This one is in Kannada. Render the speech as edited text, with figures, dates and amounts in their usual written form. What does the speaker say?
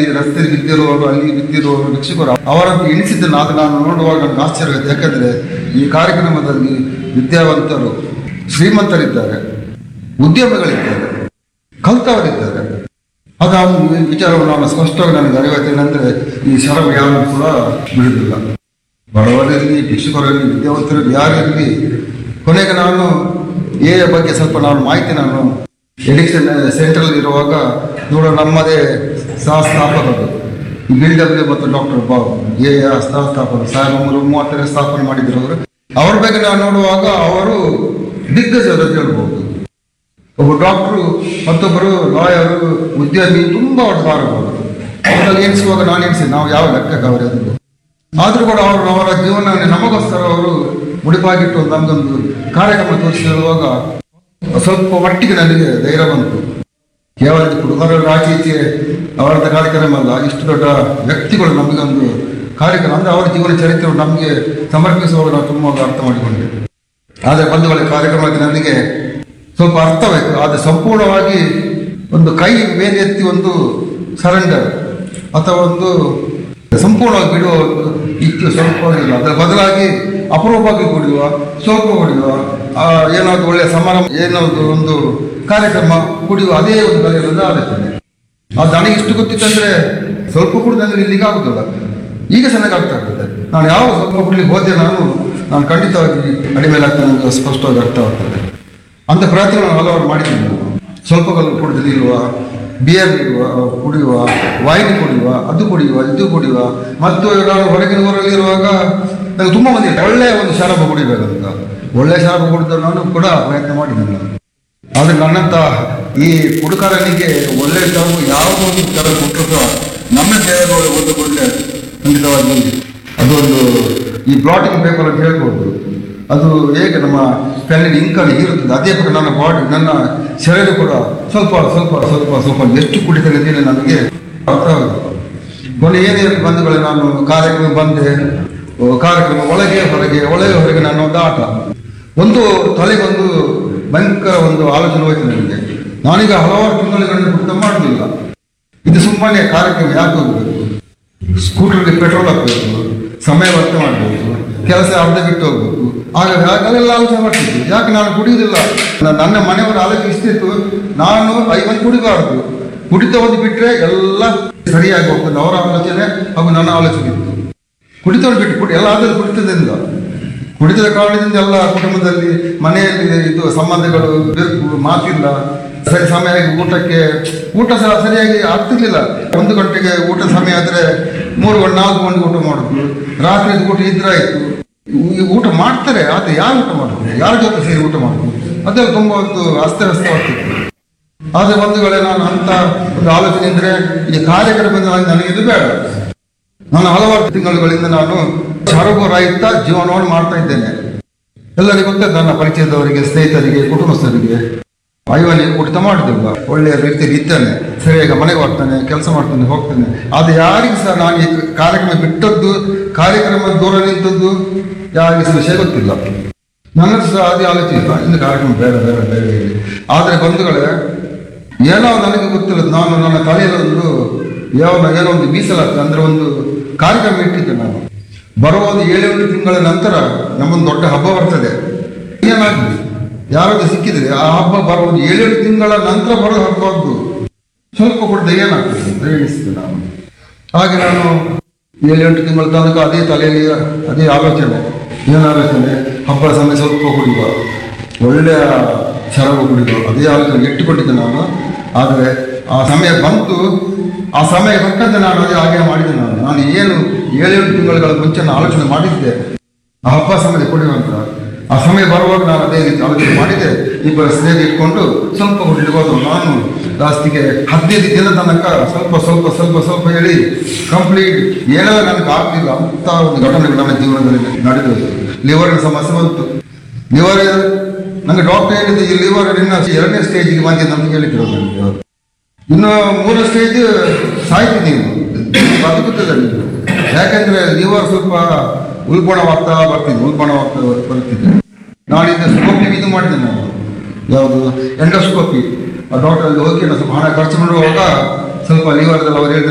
ರಸ್ತೆ ಬಿದ್ದಿರುವವರು, ಅಲ್ಲಿ ಬಿದ್ದಿರುವವರು ಭಿಕ್ಷುಕರು ಅವರನ್ನು ಎಣಿಸಿದ್ದನ್ನು ಅದು ನಾನು ನೋಡುವಾಗ ನನಗೆ ಆಶ್ಚರ್ಯ ಆಯಿತು. ಯಾಕಂದರೆ ಈ ಕಾರ್ಯಕ್ರಮದಲ್ಲಿ ವಿದ್ಯಾವಂತರು, ಶ್ರೀಮಂತರಿದ್ದಾರೆ, ಉದ್ಯಮಿಗಳಿದ್ದಾರೆ, ಕಲ್ತವರಿದ್ದಾರೆ. ಅದು ಆ ವಿಚಾರವನ್ನು ನಾನು ಸ್ಪಷ್ಟವಾಗಿ ನನಗೆ ಅರಿವಾಯ್ತೇನೆಂದರೆ ಈ ಶರಮ ಯಾರು ಕೂಡ ಬಿಡುವುದಿಲ್ಲ. ಬಡವರಲ್ಲಿ, ಭಿಕ್ಷುಕರಲ್ಲಿ, ವಿದ್ಯಾವಂತರಲ್ಲಿ ಯಾರಿರಲಿ, ಕೊನೆಗೆ ನಾನು ಬಗ್ಗೆ ಸ್ವಲ್ಪ ಮಾಹಿತಿ ನಾನು ಎಡಿಕ್ಷನ್ ಸೆಂಟ್ರಲ್ಲಿ ಇರುವಾಗ ನಮ್ಮದೇ ಸಹಸ್ಥಾಪಕರು BW ಮತ್ತು ಡಾಕ್ಟರ್ ಬಾಬು ಸಹಸ್ಥಾಪಕರು 1930 ಸ್ಥಾಪನೆ ಮಾಡಿದ್ರು ಅವರು. ಅವ್ರ ಬಗ್ಗೆ ನಾನು ನೋಡುವಾಗ ಅವರು ದಿಗ್ಗಜರು ಅಂತ ಹೇಳ್ಬೋದು. ಒಬ್ಬ ಡಾಕ್ಟ್ರು, ಮತ್ತೊಬ್ಬರು ಲಾಯರು, ಉದ್ಯಮಿ, ತುಂಬ ಹೊಡೆದಾರಬಹುದು. ಅವರಲ್ಲಿ ಎಣಿಸುವಾಗ ನಾನು ಎಣಿಸಿದೆ ನಾವು ಯಾವ ಲೆಕ್ಕಕ್ಕೆ ಅವರದ್ದು. ಆದರೂ ಕೂಡ ಅವರ ಜೀವನ ನಮಗೋಸ್ಕರ ಅವರು ಮುಡಿಪಾಗಿಟ್ಟು ನಮಗೊಂದು ಕಾರ್ಯಕ್ರಮ ತೋರಿಸಿ ಹೇಳುವಾಗ ಸ್ವಲ್ಪ ಮಟ್ಟಿಗೆ ನನಗೆ ಧೈರ್ಯ ಬಂತು. ಕೇವಲ ಹುಡುಗರ ಆಚೆ ಅವರದ ಕಾರ್ಯಕ್ರಮ ಅಲ್ಲ, ಇಷ್ಟು ದೊಡ್ಡ ವ್ಯಕ್ತಿಗಳು ನಮಗೊಂದು ಕಾರ್ಯಕ್ರಮ ಅಂದರೆ ಅವರ ಜೀವನ ಚರಿತ್ರೆ ನಮಗೆ ಸಮರ್ಪಿಸುವಾಗ ನಾವು ತುಂಬ ಅರ್ಥ ಮಾಡಿಕೊಂಡೆ. ಆದರೆ ಬಂಧುಗಳ ಕಾರ್ಯಕ್ರಮಕ್ಕೆ ನನಗೆ ಸ್ವಲ್ಪ ಅರ್ಥವಾಯಿತು. ಆದರೆ ಸಂಪೂರ್ಣವಾಗಿ ಒಂದು ಕೈ ಮೇಲೆ ಎತ್ತಿ ಒಂದು ಸರೆಂಡರ್ ಅಥವಾ ಒಂದು ಸಂಪೂರ್ಣವಾಗಿ ಬಿಡುವ ಒಂದು ಇತ್ತು ಸ್ವಲ್ಪ ಇಲ್ಲ. ಅದರ ಬದಲಾಗಿ ಅಪರೂಪವಾಗಿ ಕುಡಿಯುವ, ಸ್ವಲ್ಪ ಕುಡಿಯುವ, ಏನಾದ್ರು ಒಳ್ಳೆಯ ಸಮಾರಂಭ, ಏನಾದ್ರು ಒಂದು ಕಾರ್ಯಕ್ರಮ ಕುಡಿಯುವ, ಅದೇ ಒಂದು ಕಲೆಯನ್ನು ಆಲೋಚನೆ. ಅದು ನನಗೆ ಇಷ್ಟು ಗೊತ್ತಿತ್ತಂದ್ರೆ ಸ್ವಲ್ಪ ಕುಡಿದ್ರೆ ಇಲ್ಲಿಗೆ ಆಗುದಿಲ್ಲ. ಈಗ ಚೆನ್ನಾಗಿ ಆಗ್ತಾ ಇರ್ತದೆ. ನಾನು ಯಾವ ಸ್ವಲ್ಪ ಕುಡ್ಲಿಕ್ಕೆ ಹೋದೆ ನಾನು ಖಂಡಿತವಾಗಿ ಅಡಿಮೇಲೆ ಆಗ್ತದೆ, ನನಗೆ ಸ್ಪಷ್ಟವಾಗಿ ಅರ್ಥವಾಗ್ತದೆ. ಅಂತ ಪ್ರಯತ್ನ ನಾನು ಹಲವಾರು ಮಾಡಿದ್ದೀನಿ. ಸ್ವಲ್ಪ ಕುಡಿದ್ರೆ ಇರುವ, ಬಿಯರ್ ಕುಡಿಯುವ, ವೈನ್ ಕುಡಿಯುವ, ಅದು ಕುಡಿಯುವ, ಇದು ಕುಡಿಯುವ. ಮತ್ತು ನಾನು ಹೊರಗಿನ ಊರಲ್ಲಿ ಇರುವಾಗ ನನಗೆ ತುಂಬ ಮಂದಿ ಒಳ್ಳೆಯ ಒಂದು ಶರಾಬ ಕುಡಿಬೇಕಂತ, ಒಳ್ಳೆಯ ಶರಾಬ ಕುಡಿದ ನಾನು ಕೂಡ ಪ್ರಯತ್ನ ಮಾಡಿದ್ದೇನೆ. ಆದರೆ ನನ್ನಂತ ಈ ಕುಡುಕರನಿಗೆ ಒಳ್ಳೆಯ ಶರಾಬು ಯಾವುದೋ ಒಂದು ಥರ ಕೊಟ್ಟರು ನಮ್ಮ ದೇಹದೊಳಗೆ ಒಂದು ಒಳ್ಳೆ ಖಂಡಿತವಾಗಿ ಅದೊಂದು ಈ ಬ್ಲಾಟಿಂಗ್ ಪೇಪರ್ ಅಂತ ಹೇಳ್ಬೋದು. ಅದು ಹೇಗೆ ನಮ್ಮ ಪೆನ್ನಿನ ಇಂಕಲ್ಲಿ ಹೀರುತ್ತದೆ, ಅದೇ ಕೂಡ ನನ್ನ ಬಾಡಿ, ನನ್ನ ಶರೀರ ಕೂಡ ಸ್ವಲ್ಪ ಸ್ವಲ್ಪ ಸ್ವಲ್ಪ ಸ್ವಲ್ಪ ಎಷ್ಟು ಕುಡಿತದೆ ಅಂತೇಳಿ ನನಗೆ ಅರ್ಥವಾಗುತ್ತೆ. ಮೊನ್ನೆ ಏನೇ ಬಂಧುಗಳೇ, ನಾನು ಕಾರ್ಯಕ್ರಮ ಬಂದೆ, ಕಾರ್ಯಕ್ರಮ ಒಳಗೆ ಹೊರಗೆ ನನ್ನ ಒಂದು ಆಟ, ಒಂದು ತಲೆಗೊಂದು ಭಯಂಕರ ಒಂದು ಆಲೋಚನೆ ಹೋಯ್ತು ನನಗೆ. ನಾನೀಗ ಹಲವಾರು ತಿಂಗಳಿಗಳನ್ನು ಕುಡಿತ ಮಾಡುವುದಿಲ್ಲ. ಇದು ಸುಮ್ಮನೆ ಕಾರ್ಯಕ್ರಮ ಯಾಕೆ ಹೋಗಬೇಕು, ಸ್ಕೂಟರ್ಗೆ ಪೆಟ್ರೋಲ್ ಹಾಕಬೇಕು, ಸಮಯ ವ್ಯರ್ಥ ಮಾಡಬೇಕು, ಕೆಲಸ ಅರ್ಧ ಬಿಟ್ಟು ಹೋಗ್ಬೇಕು, ಹಾಗೆಲ್ಲ ಆಲೋಚನೆ ಮಾಡ್ತಿತ್ತು. ಯಾಕೆ ನಾನು ಕುಡಿಯುವುದಿಲ್ಲ, ನನ್ನ ಮನೆಯವರ ಆಲೋಚನೆ ಇಷ್ಟಿತ್ತು, ನಾನು 5 ಕುಡಿಬಾರ್ದು, ಕುಡಿತ ಒಂದು ಬಿಟ್ಟರೆ ಎಲ್ಲ ಸರಿಯಾಗಿ ಹೋಗ್ತದೆ. ಅವರ ಆಲೋಚನೆ ಹಾಗೂ ನನ್ನ ಆಲೋಚನೆ ಇತ್ತು. ಕುಡಿತವನ್ನು ಬಿಟ್ಟು ಎಲ್ಲ ಆದರೂ ಕುಡಿತದ ಕಾರಣದಿಂದ ಎಲ್ಲ ಕುಟುಂಬದಲ್ಲಿ, ಮನೆಯಲ್ಲಿ ಇದು ಸಂಬಂಧಗಳು ಬಿರುಕು, ಮಾತಿಲ್ಲ, ಸರಿ ಸಮಯಕ್ಕೆ ಊಟ ಸಹ ಸರಿಯಾಗಿ ಆಗ್ತಿರ್ಲಿಲ್ಲ. 1 ಗಂಟೆಗೆ ಊಟ ಸಮಯ ಆದರೆ 3 ಗಂಟೆ 4 ಗಂಟೆಗೆ ಊಟ ಮಾಡೋದು, ರಾತ್ರಿ ಊಟ ಇದ್ರಾಯ್ತು. ಊಟ ಮಾಡ್ತಾರೆ, ಆದರೆ ಯಾರು ಊಟ ಮಾಡೋದು, ಯಾರ ಜೊತೆ ಸೇರಿ ಊಟ ಮಾಡೋದು, ಅದೆಲ್ಲ ತುಂಬ ಒಂದು ಅಸ್ತವ್ಯಸ್ತವಾಗ್ತಿತ್ತು. ಆದರೆ ಬಂಧುಗಳೇ, ನಾನು ಅಂತ ಒಂದು ಆಲೋಚನೆ ಅಂದರೆ ಈ ಕಾರ್ಯಕ್ರಮದಿಂದ ನನಗೆ ಇದು ಬೇಡ. ನಾನು ಹಲವಾರು ತಿಂಗಳುಗಳಿಂದ ನಾನು ಶರಾಬು ರಹಿತ ಜೀವನವನ್ನು ಮಾಡ್ತಾ ಇದ್ದೇನೆ. ಎಲ್ಲರಿಗೂ ಗೊತ್ತಾಯ್ತು, ನನ್ನ ಪರಿಚಯದವರಿಗೆ, ಸ್ನೇಹಿತರಿಗೆ, ಕುಟುಂಬಸ್ಥರಿಗೆ. ಐವನಿಗೆ ಕುಡಿತ ಮಾಡುದಿಲ್ಲ, ಒಳ್ಳೆಯ ರೀತಿಯಲ್ಲಿ ಇದ್ದಾನೆ, ಸರಿಯಾಗಿ ಮನೆಗೆ ಹೋಗ್ತಾನೆ, ಕೆಲಸ ಮಾಡ್ತಾನೆ, ಹೋಗ್ತಾನೆ. ಆದರೆ ಯಾರಿಗೂ ಸಹ ನಾನು ಈ ಕಾರ್ಯಕ್ರಮ ಬಿಟ್ಟದ್ದು, ಕಾರ್ಯಕ್ರಮ ದೂರ ನಿಂತದ್ದು ಯಾರಿಗೂ ಸಹ ವಿಷಯ ಗೊತ್ತಿಲ್ಲ. ನನ್ನದು ಸಹ ಅದೇ ಆಲೋಚನೆ ಇಲ್ಲ, ಇನ್ನು ಕಾರ್ಯಕ್ರಮ ಬೇಡ ಬೇಡ ಬೇಡ ಹೇಳಿ. ಆದರೆ ಬಂಧುಗಳೇ, ಏನೋ ನನಗೆ ಗೊತ್ತಿಲ್ಲ, ನಾನು ನನ್ನ ತಲೆಯಲ್ಲಿ ಏನೋ ಒಂದು ಮೀಸಲಾತಿ ಅಂದರೆ ಒಂದು ಕಾರ್ಯಕ್ರಮ ಇಟ್ಟಿದ್ದೆ. ನಾನು ಬರುವ ಒಂದು 7-8 ತಿಂಗಳ ನಂತರ ನಮ್ಮೊಂದು ದೊಡ್ಡ ಹಬ್ಬ ಬರ್ತದೆ. ಏನಾಗಲಿ, ಯಾರಾದ್ರೂ ಸಿಕ್ಕಿದ್ರೆ ಆ ಹಬ್ಬ ಬರುವ 7-8 ತಿಂಗಳ ನಂತರ ಬರೋ ಹಬ್ಬದ್ದು ಸ್ವಲ್ಪ ಕುಡಿದ ಏನಾಗ್ತದೆ ಅಂತ ಎಣಿಸ್ತದೆ ನಾನು. ಹಾಗೆ ನಾನು 7-8 ತಿಂಗಳ ತನಕ ಅದೇ ತಲೆಯಲ್ಲಿ ಅದೇ ಆಲೋಚನೆ. ಏನು ಆಲೋಚನೆ, ಹಬ್ಬದ ಸಮಯ ಸ್ವಲ್ಪ ಕುಡಿಯುವ, ಒಳ್ಳೆಯ ಶರಾಬು ಕುಡಿಯುವ, ಅದೇ ಆಲೋಚನೆ ಇಟ್ಟುಕೊಂಡಿದ್ದೆ ನಾನು. ಆದರೆ ಆ ಸಮಯ ಬಂತು, ಆ ಸಮಯ ತಕ್ಕಂತೆ ನಾನು ಅದೇ ಹಾಗೆ ಮಾಡಿದ್ದೆ. ನಾನು ಏನು 7-8 ತಿಂಗಳ ಮುಂಚೆ ನಾನು ಆಲೋಚನೆ ಮಾಡಿದ್ದೆ ಆ ಹಬ್ಬ ಸಮಯ ಕುಡಿಯುವಂತ. ಆ ಸಮಯ ಬರುವಾಗ ನಾನು ಅದೇ ರೀತಿ ಆಲೋಚನೆ ಮಾಡಿದ್ದೆ. ಇಬ್ಬರ ಸ್ನೇಹಿತ ಇಟ್ಕೊಂಡು ಸ್ವಲ್ಪ ಕುಡಿಲಿಕ್ಕೆ ನಾನು ಲಾಸ್ಟಿಗೆ 15 ದಿನ ತನಕ ಸ್ವಲ್ಪ ಸ್ವಲ್ಪ ಸ್ವಲ್ಪ ಸ್ವಲ್ಪ ಹೇಳಿ ಕಂಪ್ಲೀಟ್ ಏನೆಲ್ಲ ನನಗೆ ಆಗ್ತಿಲ್ಲ ಅಂತ ಒಂದು ಘಟನೆಗಳು ನನ್ನ ಜೀವನದಲ್ಲಿ ನಡೆದೋದು. ಲಿವರಿನ ಸಮಸ್ಯೆ ಬಂತು. ಲಿವರ್ ನನಗೆ ಡಾಕ್ಟರ್ ಹೇಳಿದ್ದು, ಈ ಲಿವರ್ ಇನ್ನು 2ನೇ ಸ್ಟೇಜಿಗೆ ಬಂದಿದೆ ಅಂತ ಹೇಳಿದ್ರು ನನಗೆ. ಇನ್ನು 3ನೇ ಸ್ಟೇಜ್ ಸಾಯ್ತಿದ್ದೀನಿ, ಬದುಕುತ್ತದೆ ನೀವು. ಯಾಕೆಂದ್ರೆ ಲಿವರ್ ಸ್ವಲ್ಪ ಉಲ್ಬಣವಾಗ್ತಾ ಬರ್ತಿದ್ದೆ. ನಾನಿಂದ ಸ್ಕೋಪಿ ಇದು ಮಾಡಿದ್ದೆ ನಾನು, ಯಾವುದು ಎಂಡೋಸ್ಕೋಪಿ. ಆ ಡಾಕ್ಟರ್ ಹೋಗಿ ನಾನು ಸ್ವಲ್ಪ ಹಣ ಖರ್ಚು ಮಾಡುವಾಗ ಸ್ವಲ್ಪ ಲಿವರ್ದಲ್ಲಿ ಅವರು ಹೇಳಿದ್ರು